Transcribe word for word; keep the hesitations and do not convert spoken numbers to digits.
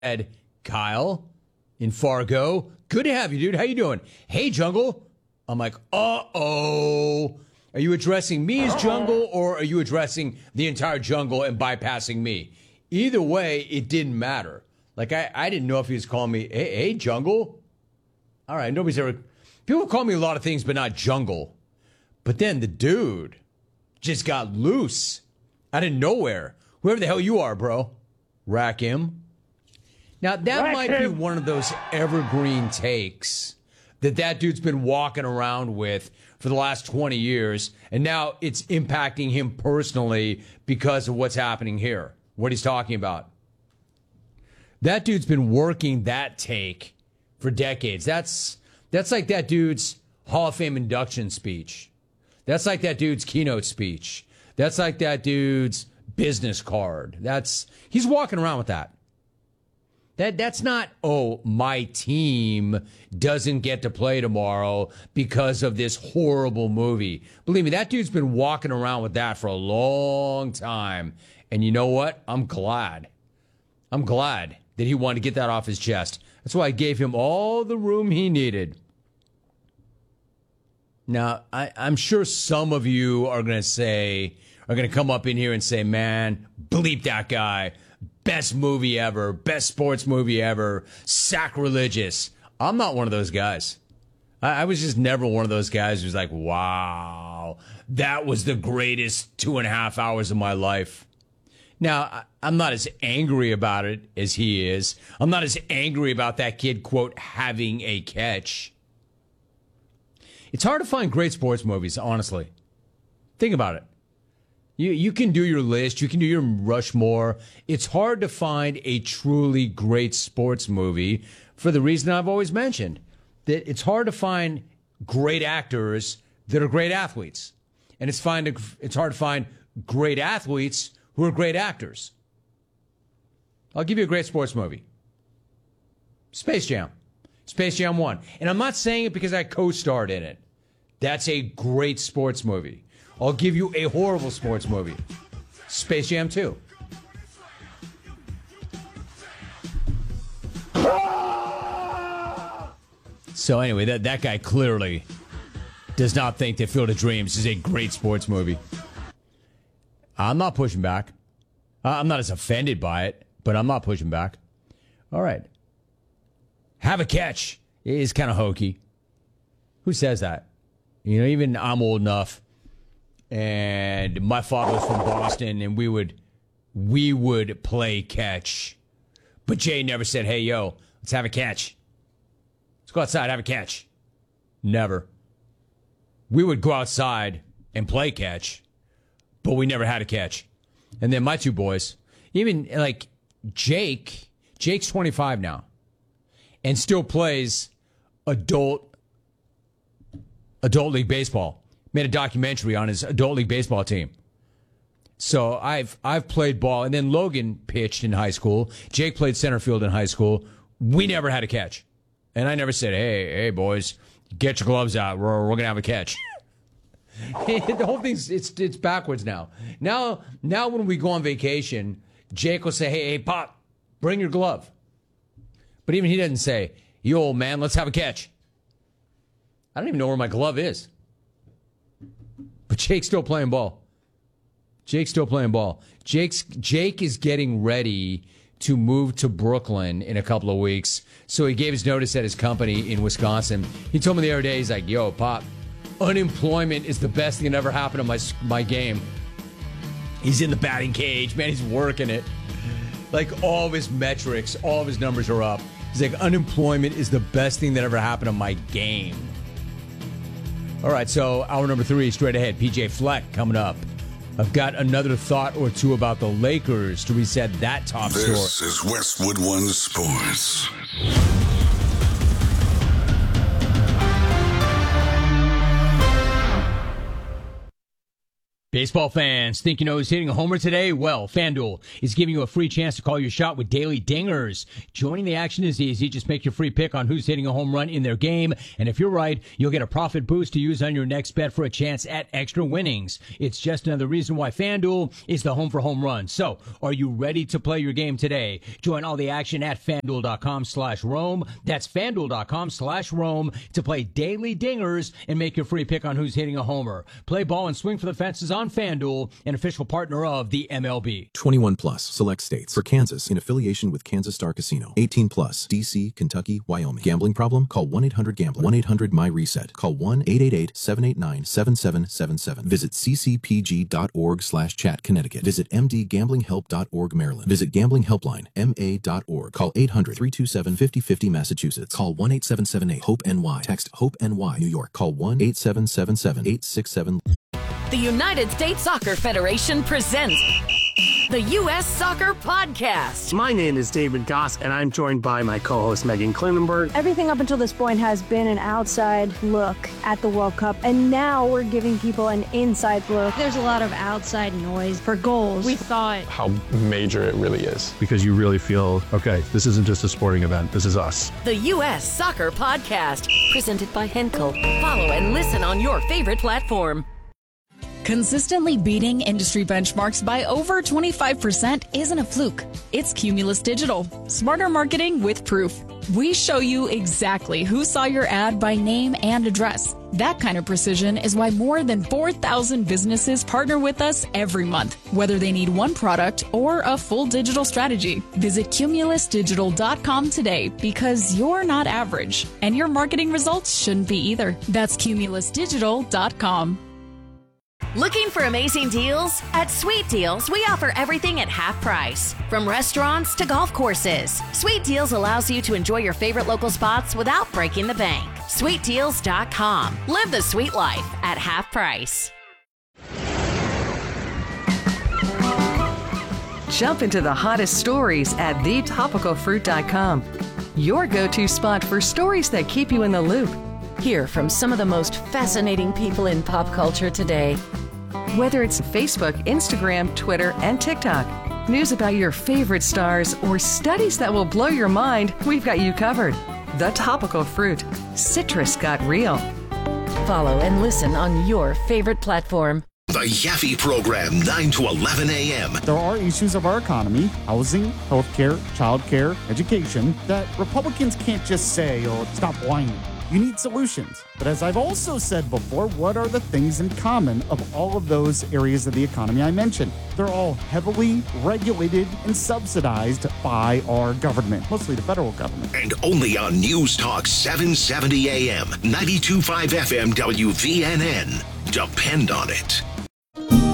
Kyle in Fargo. Good to have you, dude. How you doing? Hey, Jungle. I'm like, uh-oh. Are you addressing me as Jungle, or are you addressing the entire jungle and bypassing me? Either way, it didn't matter. Like, I, I didn't know if he was calling me, hey, hey, Jungle. All right, nobody's ever... People call me a lot of things, but not Jungle. But then the dude just got loose out of nowhere. Whoever the hell you are, bro. Rack him. Now, that Rack might him. be one of those evergreen takes that that dude's been walking around with for the last twenty years, and now it's impacting him personally because of what's happening here, what he's talking about. That dude's been working that take for decades. That's that's like that dude's Hall of Fame induction speech. That's like that dude's keynote speech. That's like that dude's business card. That's he's walking around with that. That that's not, oh, my team doesn't get to play tomorrow because of this horrible movie. Believe me, that dude's been walking around with that for a long time. And you know what? I'm glad. I'm glad that he wanted to get that off his chest. That's why I gave him all the room he needed. Now, I, I'm sure some of you are going to say, are going to come up in here and say, man, bleep that guy. Best movie ever. Best sports movie ever. Sacrilegious. I'm not one of those guys. I, I was just never one of those guys who's like, wow, that was the greatest two and a half hours of my life. Now, I, I'm not as angry about it as he is. I'm not as angry about that kid, quote, having a catch. It's hard to find great sports movies, honestly. Think about it. You you can do your list. You can do your Rushmore. It's hard to find a truly great sports movie for the reason I've always mentioned, that it's hard to find great actors that are great athletes. And it's, find, it's hard to find great athletes who are great actors. I'll give you a great sports movie. Space Jam. Space Jam one. And I'm not saying it because I co-starred in it. That's a great sports movie. I'll give you a horrible sports movie. Space Jam two. So anyway, that, that guy clearly does not think that Field of Dreams is a great sports movie. I'm not pushing back. I'm not as offended by it, but I'm not pushing back. All right. Have a catch is kind of hokey. Who says that? You know, even I'm old enough. And my father was from Boston, and we would we would play catch. But Jay never said, hey, yo, let's have a catch. Let's go outside, have a catch. Never. We would go outside and play catch, but we never had a catch. And then my two boys, even like Jake, Jake's twenty-five now, and still plays adult, adult league baseball. Made a documentary on his adult league baseball team. So I've I've played ball, and then Logan pitched in high school. Jake played center field in high school. We never had a catch, and I never said, "Hey, hey, boys, get your gloves out. We're we're gonna have a catch." The whole thing's it's it's backwards now. Now now when we go on vacation, Jake will say, "Hey, hey, Pop, bring your glove." But even he doesn't say, "You old man, let's have a catch." I don't even know where my glove is. But Jake's still playing ball. Jake's still playing ball. Jake's Jake is getting ready to move to Brooklyn in a couple of weeks. So he gave his notice at his company in Wisconsin. He told me the other day, he's like, yo, Pop, unemployment is the best thing that ever happened to my, my game. He's in the batting cage, man. He's working it. Like all of his metrics, all of his numbers are up. He's like, unemployment is the best thing that ever happened to my game. All right, so hour number three, straight ahead. P J Fleck coming up. I've got another thought or two about the Lakers to reset that top this story. This is Westwood One Sports. Baseball fans, think you know who's hitting a homer today? Well, FanDuel is giving you a free chance to call your shot with daily dingers. Joining the action is easy. Just make your free pick on who's hitting a home run in their game. And if you're right, you'll get a profit boost to use on your next bet for a chance at extra winnings. It's just another reason why FanDuel is the home for home runs. So, are you ready to play your game today? Join all the action at FanDuel.com slash Rome. That's FanDuel.com slash Rome to play daily dingers and make your free pick on who's hitting a homer. Play ball and swing for the fences on FanDuel, an official partner of the M L B. twenty-one plus, select states. For Kansas, in affiliation with Kansas Star Casino. eighteen plus, D C, Kentucky, Wyoming. Gambling problem? Call one eight hundred gambler. one eight hundred my reset. Call one eight eight eight seven eight nine seven seven seven seven. Visit ccpg.org slash chat Connecticut. Visit m d gambling help dot org Maryland. Visit Gambling Helpline, M A dot org. Call eight hundred three two seven five zero five zero Massachusetts. Call one eight seven seven eight hope N Y. Text HOPE N Y New York. Call one eight seven seven seven eight six seven. The United States Soccer Federation presents the U S Soccer Podcast. My name is David Goss, and I'm joined by my co-host Megan Klinenberg. Everything up until this point has been an outside look at the World Cup, and now we're giving people an inside look. There's a lot of outside noise for goals. We thought how major it really is. Because you really feel, okay, this isn't just a sporting event, this is us. The U S Soccer Podcast, presented by Henkel. Follow and listen on your favorite platform. Consistently beating industry benchmarks by over twenty-five percent isn't a fluke. It's Cumulus Digital. Smarter marketing with proof. We show you exactly who saw your ad by name and address. That kind of precision is why more than four thousand businesses partner with us every month, whether they need one product or a full digital strategy. Visit cumulus digital dot com today because you're not average, and your marketing results shouldn't be either. That's cumulus digital dot com. Looking for amazing deals? At Sweet Deals, we offer everything at half price. From restaurants to golf courses, Sweet Deals allows you to enjoy your favorite local spots without breaking the bank. sweet deals dot com. Live the sweet life at half price. Jump into the hottest stories at the topical fruit dot com. Your go-to spot for stories that keep you in the loop. Hear from some of the most fascinating people in pop culture today. Whether it's Facebook, Instagram, Twitter, and TikTok, news about your favorite stars, or studies that will blow your mind, we've got you covered. The Topical Fruit. Citrus got real. Follow and listen on your favorite platform. The Yaffe Program, nine to eleven a.m. There are issues of our economy, housing, healthcare, childcare, education, that Republicans can't just say, oh, stop whining. You need solutions. But as I've also said before, what are the things in common of all of those areas of the economy I mentioned? They're all heavily regulated and subsidized by our government, mostly the federal government. And only on News Talk seven seventy a.m., ninety-two point five F M W V N N. Depend on it.